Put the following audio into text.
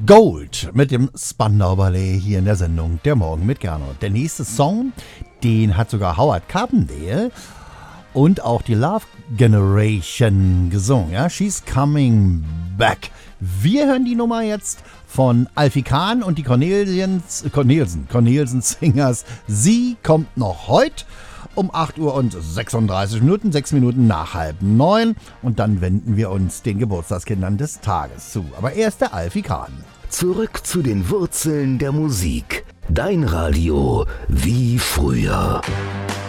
Gold mit dem Spandau Ballet hier in der Sendung Der Morgen mit Gernot. Der nächste Song, den hat sogar Howard Carpendale und auch die Love Generation gesungen. Ja? She's Coming Back. Wir hören die Nummer jetzt von Alfie Kahn und die Cornelsen Singers. Sie kommt noch heute um 8 Uhr und 36 Minuten, 6 Minuten nach 8:30. Und dann wenden wir uns den Geburtstagskindern des Tages zu. Aber erst der Alfie Kahn. Zurück zu den Wurzeln der Musik. Dein Radio wie früher.